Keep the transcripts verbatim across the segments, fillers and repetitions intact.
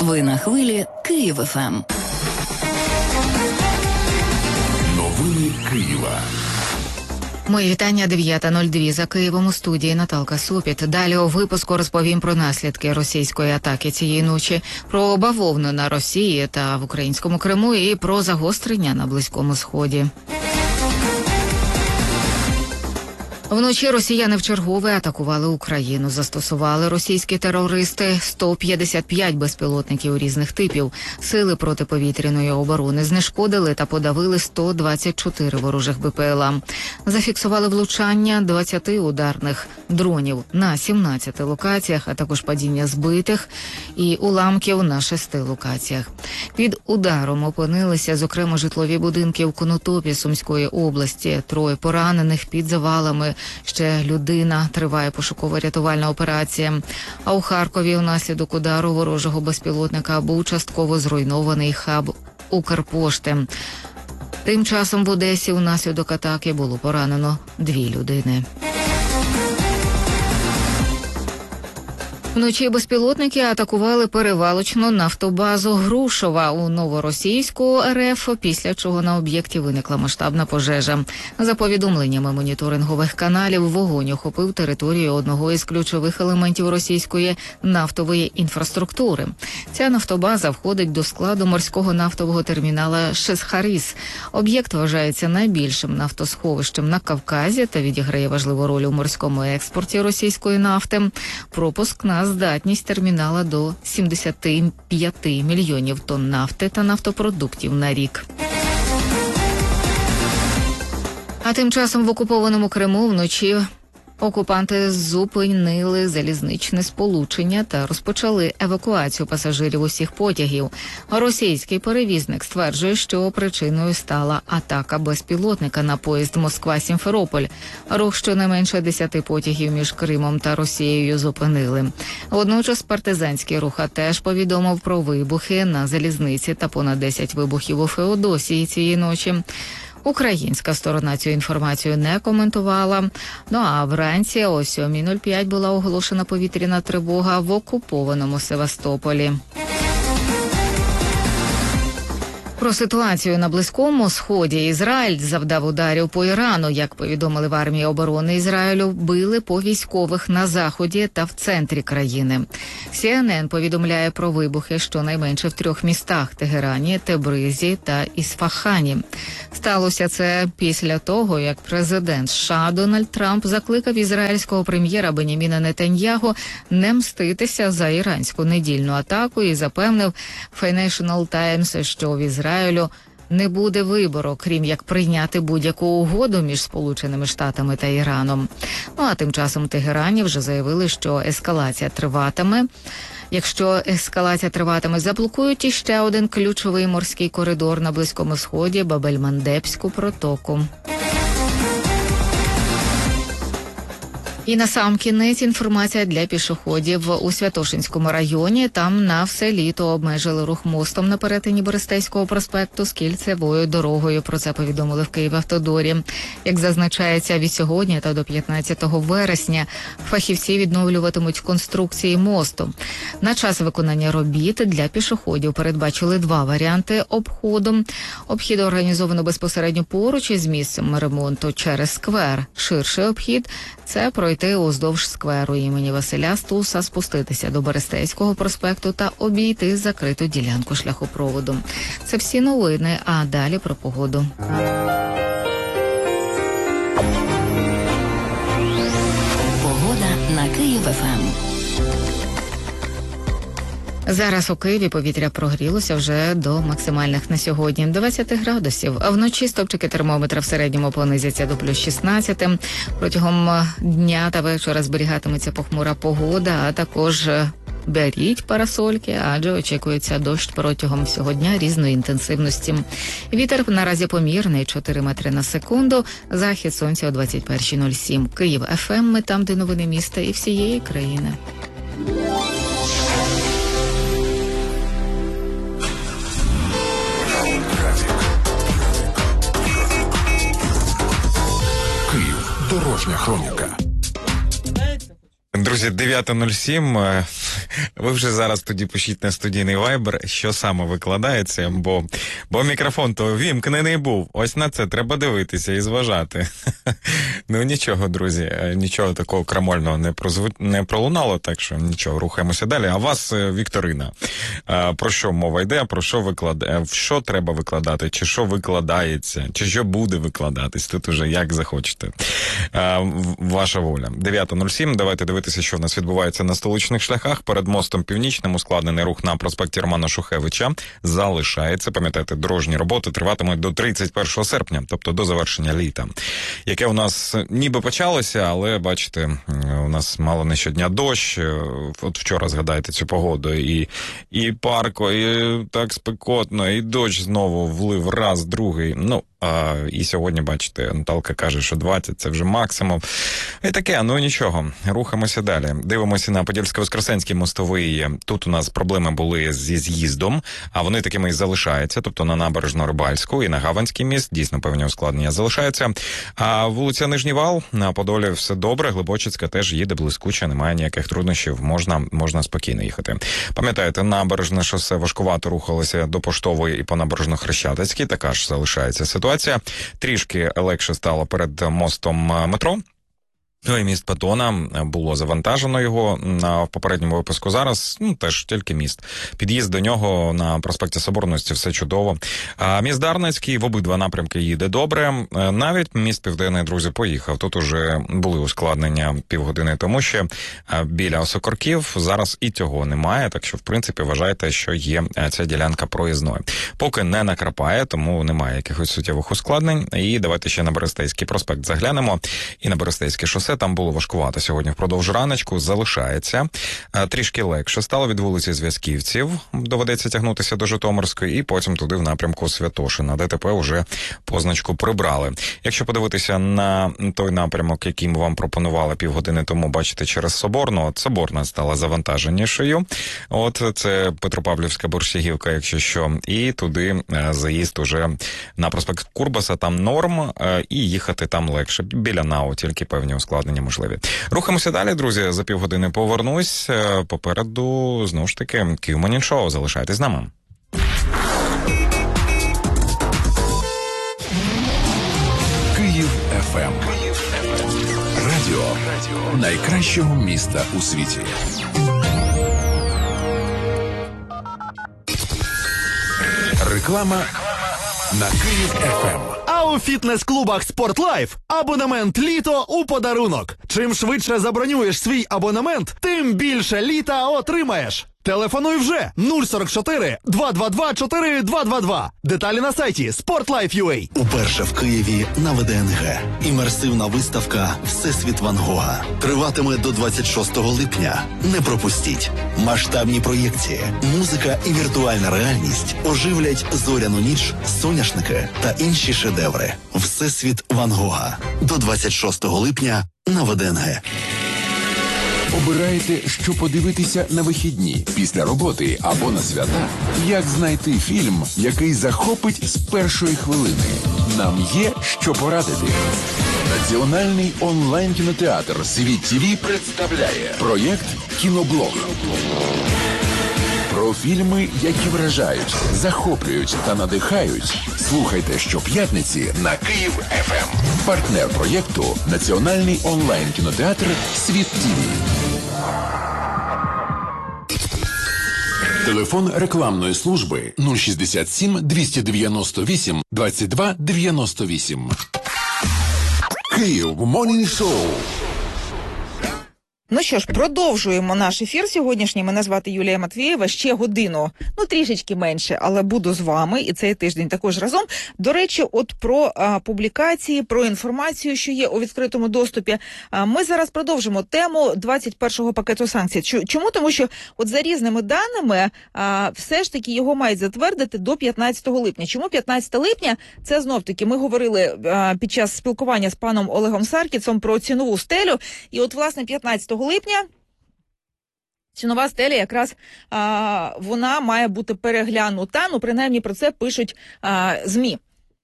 Ви на хвилі Київ еф ем. Новини Києва. Мої вітання, дев'ята нуль два за Києвом, у студії Наталка Сопіт. Далі у випуску розповім про наслідки російської атаки цієї ночі, про бавовну на Росії та в українському Криму і про загострення на Близькому Сході. Вночі росіяни вчергове атакували Україну. Застосували російські терористи сто п'ятдесят п'ять безпілотників різних типів. Сили протиповітряної оборони знешкодили та подавили сто двадцять чотири ворожих бе пе ел а. Зафіксували влучання двадцяти ударних дронів на сімнадцяти локаціях, а також падіння збитих і уламків на шести локаціях. Під ударом опинилися, зокрема, житлові будинки в Конотопі Сумської області. Троє поранених під завалами. Ще людина, триває пошуково-рятувальна операція. А у Харкові внаслідок удару ворожого безпілотника був частково зруйнований хаб Укрпошти. Тим часом в Одесі внаслідок атаки було поранено дві людини. Вночі безпілотники атакували перевалочну нафтобазу Грушова у Новоросійську ер еф, після чого на об'єкті виникла масштабна пожежа. За повідомленнями моніторингових каналів, вогонь охопив територію одного із ключових елементів російської нафтової інфраструктури. Ця нафтобаза входить до складу морського нафтового термінала Шесхаріс. Об'єкт вважається найбільшим нафтосховищем на Кавказі та відіграє важливу роль у морському експорті російської нафти. Пропуск на здатність термінала до сімдесят п'ять мільйонів тонн нафти та нафтопродуктів на рік. А тим часом в окупованому Криму вночі окупанти зупинили залізничне сполучення та розпочали евакуацію пасажирів усіх потягів. Російський перевізник стверджує, що причиною стала атака безпілотника на поїзд Москва-Сімферополь. Рух щонайменше десяти потягів між Кримом та Росією зупинили. Водночас партизанський рух теж повідомив про вибухи на залізниці та понад десять вибухів у Феодосії цієї ночі. Українська сторона цю інформацію не коментувала. Ну а вранці о сьомій нуль п'ять була оголошена повітряна тривога в окупованому Севастополі. Про ситуацію на Близькому Сході. Ізраїль завдав ударів по Ірану. Як повідомили в армії оборони Ізраїлю, били по військових на заході та в центрі країни. сі ен ен повідомляє про вибухи щонайменше в трьох містах – Тегерані, Тебризі та Ісфахані. Сталося це після того, як президент США Дональд Трамп закликав ізраїльського прем'єра Беняміна Нетаньяху не мститися за іранську недільну атаку і запевнив Financial Times, що в Ізраїлі не буде вибору, крім як прийняти будь-яку угоду між Сполученими Штатами та Іраном. Ну а тим часом в Тегерані вже заявили, що ескалація триватиме. Якщо ескалація триватиме, заблокують іще один ключовий морський коридор на Близькому Сході – Бабель-Мандебську протоку. І насамкінець інформація для пішоходів у Святошинському районі. Там на все літо обмежили рух мостом на перетині Берестейського проспекту з кільцевою дорогою. Про це повідомили в Київавтодорі. Як зазначається, від сьогодні та до п'ятнадцятого вересня фахівці відновлюватимуть конструкції мосту. На час виконання робіт для пішоходів передбачили два варіанти обходу. Обхід організовано безпосередньо поруч із місцем ремонту через сквер. Ширший обхід – це пройти уздовж скверу імені Василя Стуса, спуститися до Берестейського проспекту та обійти закриту ділянку шляхопроводу. Це всі новини, а далі про погоду. Погода на Київ еф ем. Зараз у Києві повітря прогрілося вже до максимальних на сьогодні двадцять градусів. А вночі стопчики термометра в середньому понизяться до плюс шістнадцять. Протягом дня та вечора зберігатиметься похмура погода, а також беріть парасольки, адже очікується дощ протягом всього дня різної інтенсивності. Вітер наразі помірний, чотири метри на секунду. Захід сонця о двадцять перша нуль сім. Київ еф ем, ми там, де новини міста і всієї країни. Дорожня хроніка. Друзі, дев'ята нуль сім. Ви вже зараз тоді пишіть на студійний вайбер, що саме викладається, бо, бо мікрофон то вімкнений був. Ось на це треба дивитися і зважати. Ну нічого, друзі, нічого такого крамольного не, прозву... не пролунало, так що нічого, рухаємося далі. А вас вікторина. Про що мова йде, про що викладає, що треба викладати, чи що викладається, чи що буде викладатись. Тут уже як захочете. Ваша воля. дев'ята нуль сім. Давайте дивитися, що в нас відбувається на столичних шляхах. Перед мостом Північним ускладнений рух на проспекті Романа Шухевича залишається. Пам'ятаєте, дорожні роботи триватимуть до тридцять першого серпня, тобто до завершення літа, яке у нас ніби почалося, але, бачите, у нас мало не щодня дощ. От вчора, згадайте цю погоду, і, і парко, і так спекотно, і дощ знову влив раз, другий. Ну, а, і сьогодні, бачите, Наталка каже, що двадцять – це вже максимум. І таке, ну нічого, рухаємося далі. Дивимося на Подільсько-Воскресенський мостовий. Тут у нас проблеми були зі з'їздом, а вони такими і залишаються, тобто на Набережно-Рибальську і на Гаванський міст, дійсно певні ускладнення залишаються. А вулиця Нижній Вал, на Подолі все добре, Глибочицька теж їде блискуче, немає ніяких труднощів, можна, можна спокійно їхати. Пам'ятаєте, Набережне шосе важкувато рухалося до Поштової і по Набережно-Хрещатицькій, така ж залишається ситуація. Трішки легше стало перед мостом метро. Ну і міст Патона, було завантажено його на попередньому випуску. Зараз, ну, теж тільки міст. Під'їзд до нього на проспекті Соборності, все чудово. А міст Дарницький в обидва напрямки їде добре. Навіть міст Південний, друзі, поїхав. Тут уже були ускладнення півгодини тому, що біля Осокорків зараз і цього немає, так що, в принципі, вважайте, що є ця ділянка проїзною. Поки не накрапає, тому немає якихось суттєвих ускладнень. І давайте ще на Берестейський проспект заглянемо. І на Берестейське шосе. Там було важкувато сьогодні впродовж раночку, залишається. Трішки легше стало від вулиці Зв'язківців, доведеться тягнутися до Житомирської, і потім туди в напрямку Святошина. ДТП вже позначку прибрали. Якщо подивитися на той напрямок, який ми вам пропонували півгодини тому, бачите, через Соборну, от Соборна стала завантаженішою. От це Петропавлівська Борщагівка, якщо що, і туди заїзд уже на проспект Курбаса, там норм, і їхати там легше. Біля НАУ тільки певні ускладнення можливі. Рухаємося далі, друзі. За півгодини повернусь. Попереду, знову ж таки, Київ Morning Show. Залишайтесь з нами. Київ еф ем. Радіо найкращого міста у світі. Реклама на Київ еф ем. А у фітнес-клубах «Спортлайф» абонемент літо у подарунок. Чим швидше забронюєш свій абонемент, тим більше літа отримаєш. Телефонуй вже нуль сорок чотири два два два чотири два два два. Деталі на сайті спортлайф крапка ю а. Уперше в Києві на ве де ен ге. Імерсивна виставка «Всесвіт Ван Гога» триватиме до двадцять шостого липня. Не пропустіть. Масштабні проєкції, музика і віртуальна реальність оживлять зоряну ніч, соняшники та інші шедеври. «Всесвіт Ван Гога» до двадцять шостого липня на ве де ен ге. Обираєте, що подивитися на вихідні, після роботи або на свята? Як знайти фільм, який захопить з першої хвилини? Нам є що порадити. Національний онлайн-кінотеатр «Світ ТВ» представляє проєкт «Кіноблог». Про фільми, які вражають, захоплюють та надихають. Слухайте щоп'ятниці на Київ еф ем. Партнер проєкту – Національний онлайн-кінотеатр «Світ ТВ». Телефон рекламної служби нуль шістдесят сім двісті дев'яносто вісім двадцять два дев'яносто вісім. Київ Morning Show. Ну що ж, продовжуємо наш ефір сьогоднішній. Мене звати Юлія Матвієва. Ще годину, ну трішечки менше, але буду з вами. І цей тиждень також разом. До речі, от про а, публікації, про інформацію, що є у відкритому доступі. А, ми зараз продовжимо тему двадцять першого пакету санкцій. Чому? Тому що от за різними даними а, все ж таки його мають затвердити до п'ятнадцятого липня. Чому п'ятнадцятого липня? Це знов-таки ми говорили а, під час спілкування з паном Олегом Саркісом про цінову стелю. І от, власне, п'ятнадцятого липня цінова стеля якраз а, вона має бути переглянута, ну принаймні про це пишуть а, ЗМІ.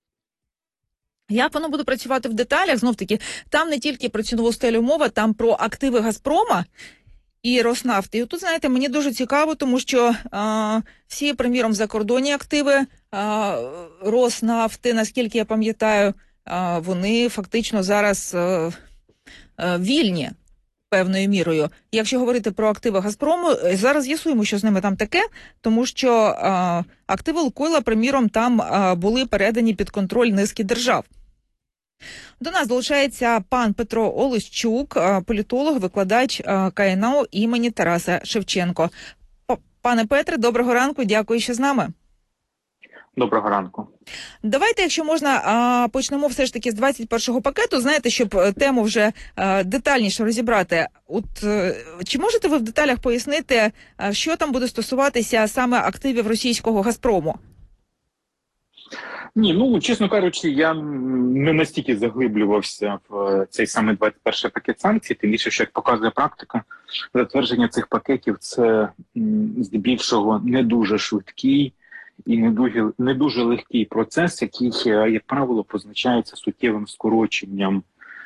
Як воно буде працювати в деталях, знов-таки, там не тільки про цінову стелю мова, там про активи Газпрома і Роснафти. І тут, знаєте, мені дуже цікаво, тому що а, всі, приміром, закордонні активи а, Роснафти, наскільки я пам'ятаю, а, вони фактично зараз а, а, вільні певною мірою. Якщо говорити про активи Газпрому, зараз з'ясуємо, що з ними там таке, тому що а, активи Лукойла, приміром, там а, були передані під контроль низки держав. До нас долучається пан Петро Олещук, політолог, викладач КНАУ імені Тараса Шевченко. Пане Петре, доброго ранку, дякую, що з нами. Доброго ранку. Давайте, якщо можна, почнемо все ж таки з двадцять першого пакету. Знаєте, щоб тему вже детальніше розібрати. От чи можете ви в деталях пояснити, що там буде стосуватися саме активів російського Газпрому? Ні, ну, чесно кажучи, я не настільки заглиблювався в цей саме двадцять перший пакет санкцій, тим більше, що, як показує практика, затвердження цих пакетів – це здебільшого не дуже швидкий і не дуже, не дуже легкий процес, який, як правило, позначається суттєвим скороченням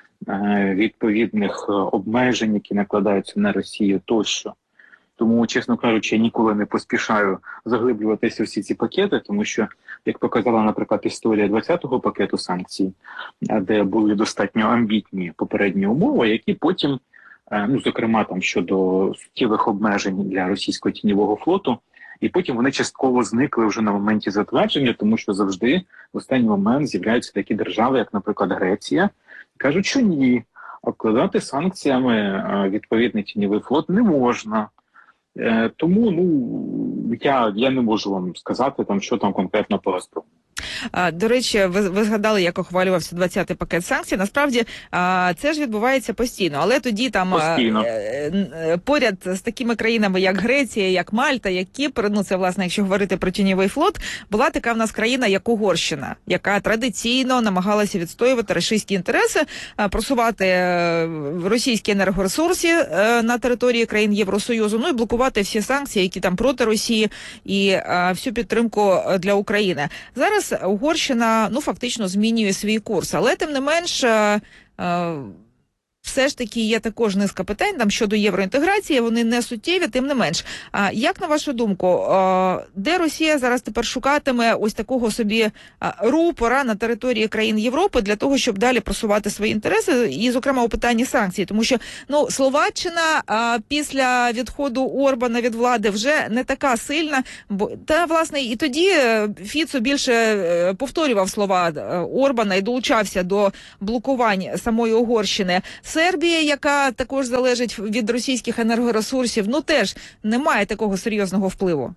е, відповідних обмежень, які накладаються на Росію тощо. Тому, чесно кажучи, я ніколи не поспішаю заглиблюватися у всі ці пакети, тому що, як показала, наприклад, історія двадцятого пакету санкцій, де були достатньо амбітні попередні умови, які потім, ну, зокрема, там щодо суттєвих обмежень для російського тіньового флоту, і потім вони частково зникли вже на моменті затвердження, тому що завжди в останній момент з'являються такі держави, як, наприклад, Греція, і кажуть, що ні, обкладати санкціями відповідний тіньовий флот не можна. Тому, ну, я, я не можу вам сказати, там, що там конкретно по Газпрому. До речі, ви, ви згадали, як ухвалювався двадцятий пакет санкцій. Насправді, це ж відбувається постійно. Але тоді там постійно. поряд з такими країнами, як Греція, як Мальта, як Кіпр, ну це, власне, якщо говорити про тіньовий флот, була така в нас країна, як Угорщина, яка традиційно намагалася відстоювати російські інтереси, просувати російські енергоресурси на території країн Євросоюзу, ну і блокувати всі санкції, які там проти Росії, і всю підтримку для України. Зараз Угорщина, ну, фактично змінює свій курс, але тим не менш е, е, все ж таки є також низка питань там щодо євроінтеграції, вони не суттєві, тим не менш. А як, на вашу думку, е, де Росія зараз тепер шукатиме ось такого собі рупора на території країн Європи для того, щоб далі просувати свої інтереси, і, зокрема, у питанні санкцій? Тому що, ну, Словаччина а, після відходу Орбана від влади вже не така сильна, бо, та, власне, і тоді Фіцо більше повторював слова Орбана і долучався до блокувань самої Угорщини. Сербія, яка також залежить від російських енергоресурсів, ну теж не має такого серйозного впливу.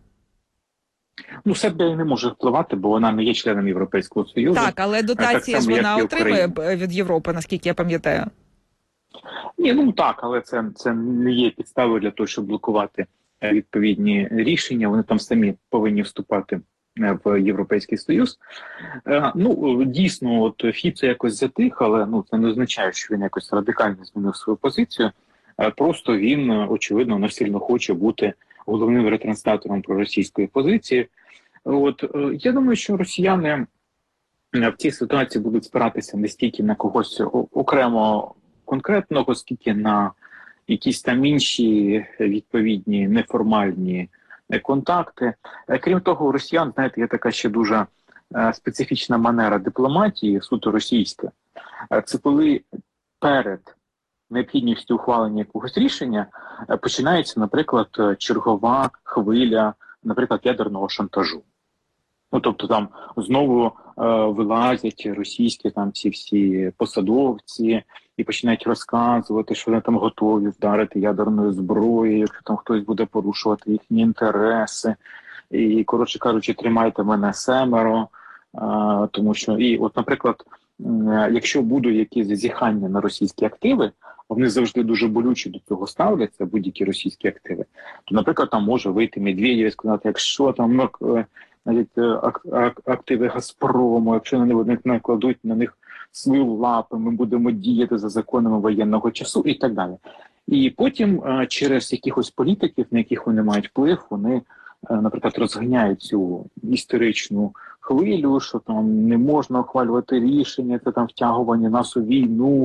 Ну, Сербія не може впливати, бо вона не є членом Європейського Союзу. Так, але дотації ж вона отримує від Європи, наскільки я пам'ятаю. Ні, ну так, але це, це не є підставою для того, щоб блокувати відповідні рішення. Вони там самі повинні вступати в Європейський Союз. Ну, дійсно, от Фіцо якось затих, але, ну, це не означає, що він якось радикально змінив свою позицію. Просто він, очевидно, насильно хоче бути головним ретранслятором проросійської позиції. От, я думаю, що росіяни в цій ситуації будуть спиратися не стільки на когось окремо конкретного, скільки на якісь там інші відповідні неформальні контакти. Крім того, у росіян, знаєте, є така ще дуже специфічна манера дипломатії, суто російська. Це коли перед необхідністю ухвалення якогось рішення починається, наприклад, чергова хвиля, наприклад, ядерного шантажу. Ну, тобто там знову е, вилазять російські там ці всі посадовці і починають розказувати, що вони там готові вдарити ядерною зброєю, якщо там хтось буде порушувати їхні інтереси. І, коротше кажучи, тримайте мене семеро. Е, тому що, і от, наприклад, е, якщо будуть якісь зазіхання на російські активи, вони завжди дуже болюче до цього ставляться, будь-які російські активи, то, наприклад, там може вийти Медведєв і сказати, якщо там е, навіть активи Газпрому, якщо на них накладуть на них свої лапи, ми будемо діяти за законами воєнного часу і так далі. І потім через якихось політиків, на яких вони мають вплив, вони, наприклад, розганяють цю історичну хвилю, що там не можна ухвалювати рішення, це там втягування нас у війну,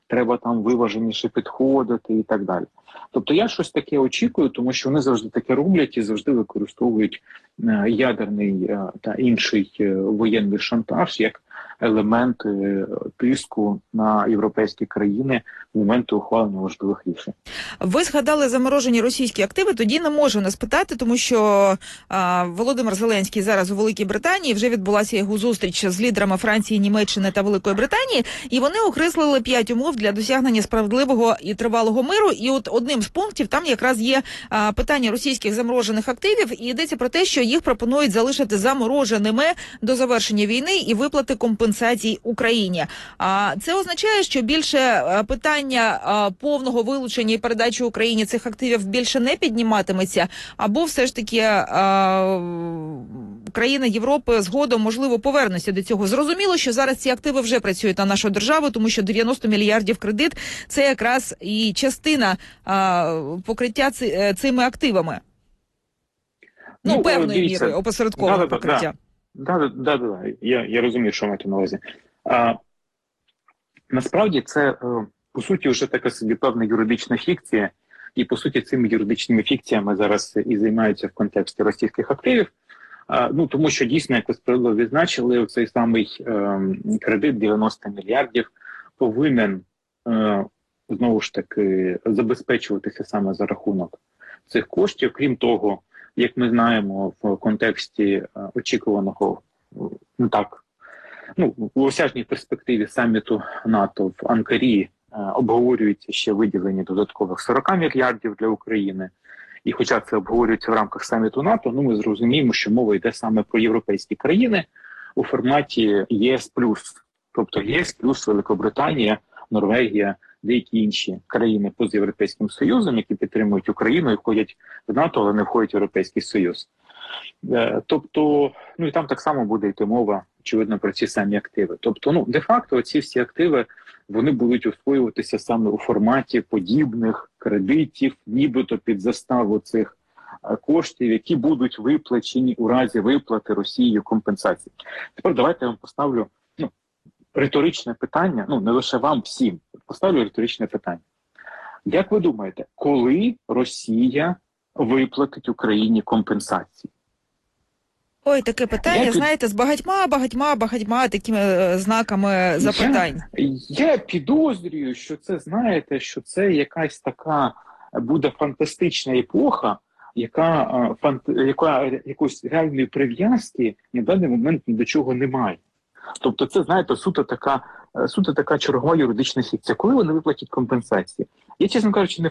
треба там виваженіше підходити і так далі. Тобто я щось таке очікую, тому що вони завжди таке роблять і завжди використовують е, ядерний е, та інший е, воєнний шантаж як елемент е, тиску на європейські країни в моменти ухвалення важливих рішень. Ви згадали заморожені російські активи, тоді не можу не спитати, тому що а, Володимир Зеленський зараз у Великій Британії, вже відбулася його зустріч з лідерами Франції, Німеччини та Великої Британії, і вони окреслили п'ять умов для досягнення справедливого і тривалого миру, і от одним з пунктів там якраз є а, питання російських заморожених активів, і йдеться про те, що їх пропонують залишити замороженими до завершення війни і виплати компенсацій Україні. А це означає, що більше а, питання а, повного вилучення і передачі Україні цих активів більше не підніматиметься, або все ж таки а, країни Європи згодом, можливо, повернуться до цього. Зрозуміло, що зараз ці активи вже працюють на нашу державу, тому що дев'яносто мільярдів кредит – це якраз і частина а, покриття ци, цими активами. Ну, ну певною дивіться, мірою опосередкового да, покриття. Так, да, да, да, да. я, я розумію, що маєте на увазі. А, насправді це, по суті, вже така собі певна юридична фікція, і, по суті, цими юридичними фікціями зараз і займаються в контексті російських активів. А, ну, тому що, дійсно, як ви справедливо відзначили, цей самий е, кредит дев'яносто мільярдів повинен, е, знову ж таки, забезпечуватися саме за рахунок цих коштів. Крім того, як ми знаємо, в контексті е, очікуваного, ну так, ну, у осяжній перспективі саміту НАТО в Анкарі е, обговорюється ще виділення додаткових сорок мільярдів для України. І хоча це обговорюється в рамках саміту НАТО, ну ми зрозуміємо, що мова йде саме про європейські країни у форматі ЄС+. Тобто ЄС плюс Великобританія, Норвегія, деякі інші країни поза Європейським Союзом, які підтримують Україну і входять в НАТО, але не входять в Європейський Союз. Тобто, ну і там так само буде йти мова, очевидно, про ці самі активи. Тобто, ну, де-факто ці всі активи, вони будуть освоюватися саме у форматі подібних кредитів, нібито під заставу цих коштів, які будуть виплачені у разі виплати Росією компенсації. Тепер давайте я вам поставлю ну, риторичне питання, ну не лише вам, всім. Поставлю риторичне питання. Як ви думаєте, коли Росія виплатить Україні компенсації? Ой, таке питання, я, знаєте, з багатьма, багатьма, багатьма такими е, знаками запитань. Я, я підозрюю, що це, знаєте, що це якась така буде фантастична епоха, яка, фант, яка якоїсь реальної прив'язки на даний момент ні до чого немає. Тобто це, знаєте, суто така, суто така чергова юридична фікція. Коли вони виплатять компенсації? Я, чесно кажучи, не